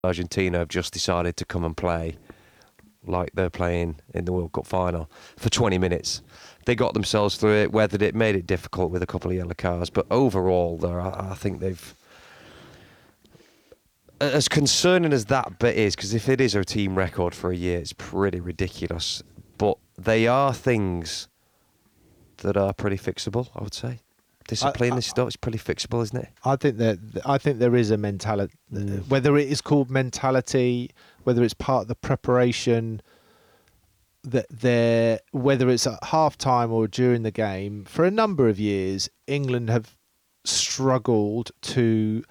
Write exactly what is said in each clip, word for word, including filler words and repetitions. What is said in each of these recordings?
Argentina have just decided to come and play like they're playing in the World Cup final for twenty minutes. They got themselves through it, weathered it, made it difficult with a couple of yellow cards. But overall, I think they've... As concerning as that bit is, because if it is a team record for a year, it's pretty ridiculous. But they are things that are pretty fixable, I would say. Discipline, this stuff, it's pretty fixable, isn't it? I think that I think there is a mentality, mm. whether it is called mentality, whether it's part of the preparation, that there, whether it's at half time or during the game, for a number of years, England have struggled to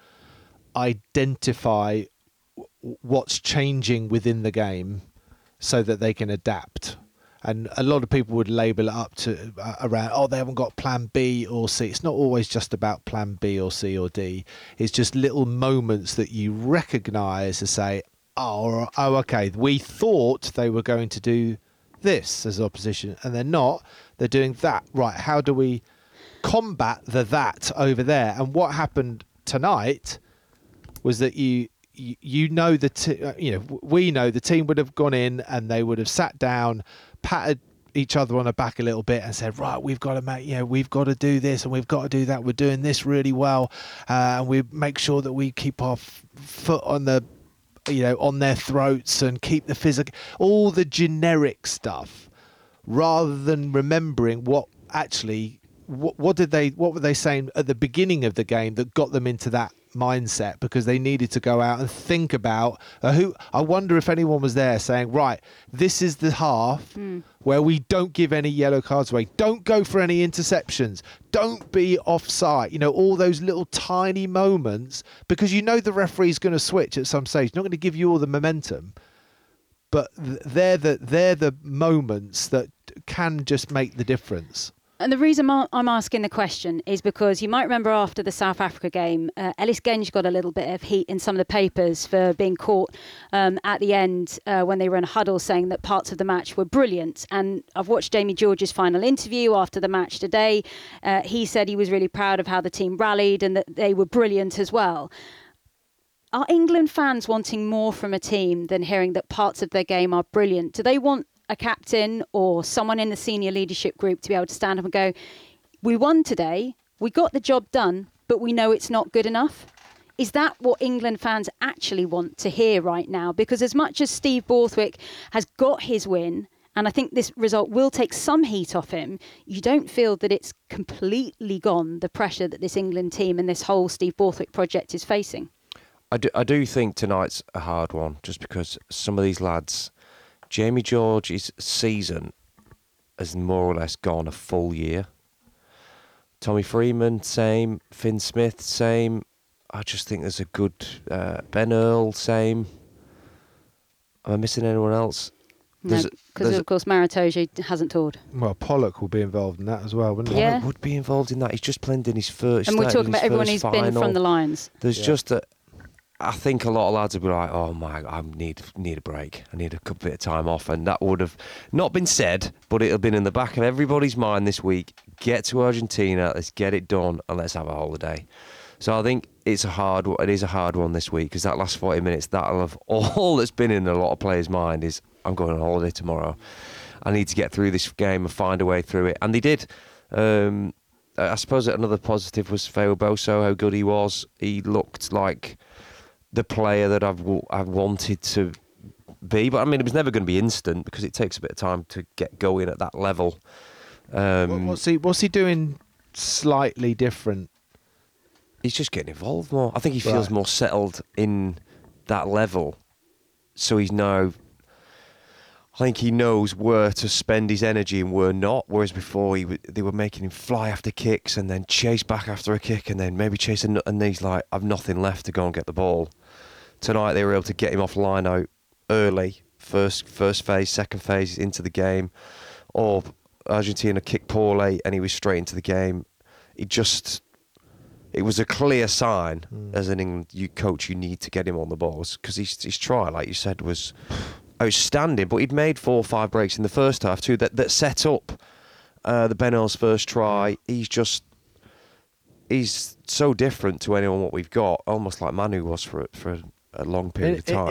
identify what's changing within the game so that they can adapt. And a lot of people would label it up to uh, around, oh, they haven't got plan B or C. It's not always just about plan B or C or D. It's just little moments that you recognise to say, oh, oh, okay, we thought they were going to do this as opposition, and they're not. They're doing that. Right, how do we combat the that over there? And what happened tonight was that you... You, you know the t- you know we know the team would have gone in and they would have sat down, patted each other on the back a little bit and said, right, we've got to make, you know, we've got to do this and we've got to do that. We're doing this really well, uh, and we make sure that we keep our f- foot on the, you know, on their throats and keep the physical, all the generic stuff, rather than remembering what actually, what, what did they, what were they saying at the beginning of the game that got them into that mindset, because they needed to go out and think about uh, who. I wonder if anyone was there saying, right, this is the half mm. where we don't give any yellow cards away, don't go for any interceptions, don't be offside, you know, all those little tiny moments, because you know the referee's going to switch at some stage, not going to give you all the momentum, but they're the they're the moments that can just make the difference. And the reason I'm asking the question is because you might remember after the South Africa game, uh, Ellis Genge got a little bit of heat in some of the papers for being caught um, at the end uh, when they were in a huddle saying that parts of the match were brilliant. And I've watched Jamie George's final interview after the match today. Uh, he said he was really proud of how the team rallied and that they were brilliant as well. Are England fans wanting more from a team than hearing that parts of their game are brilliant? Do they want a captain or someone in the senior leadership group to be able to stand up and go, we won today, we got the job done, but we know it's not good enough? Is that what England fans actually want to hear right now? Because as much as Steve Borthwick has got his win, and I think this result will take some heat off him, you don't feel that it's completely gone, the pressure that this England team and this whole Steve Borthwick project is facing? I do, I do think tonight's a hard one, just because some of these lads... Jamie George's season has more or less gone a full year. Tommy Freeman, same. Finn Smith, same. I just think there's a good... Uh, Ben Earl, same. Am I missing anyone else? No, because of course Maritoje hasn't toured. Well, Pollock will be involved in that as well, wouldn't he? Yeah. Pollock would be involved in that. He's just played in his first... And we're talking about everyone who's final. been from the Lions. There's yeah. just a... I think a lot of lads would be like, oh my, I need need a break. I need a couple bit of time off. And that would have not been said, but it had been in the back of everybody's mind this week. Get to Argentina, let's get it done, and let's have a holiday. So I think it's a hard it is a hard one this week, because that last forty minutes, that'll have all that's been in a lot of players' mind is, I'm going on holiday tomorrow. I need to get through this game and find a way through it. And they did. Um, I suppose another positive was Feo Boso, how good he was. He looked like the player that I've I've wanted to be, but I mean it was never going to be instant, because it takes a bit of time to get going at that level. Um, what's he What's he doing slightly different? He's just getting involved more. I think he feels right. more settled in that level, so he's now. I think he knows where to spend his energy and where not. Whereas before, he w- they were making him fly after kicks and then chase back after a kick and then maybe chase a, and he's like, I've nothing left to go and get the ball. Tonight they were able to get him off line out early, first first phase, second phase into the game, or Argentina kicked poorly and he was straight into the game. It just, it was a clear sign mm. as an England you coach, you need to get him on the balls, because his his try, like you said, was outstanding. But he'd made four or five breaks in the first half too that that set up uh, the Ben Earl's first try. He's just. He's so different to anyone what we've got, almost like Manu was for for a long period In- of time.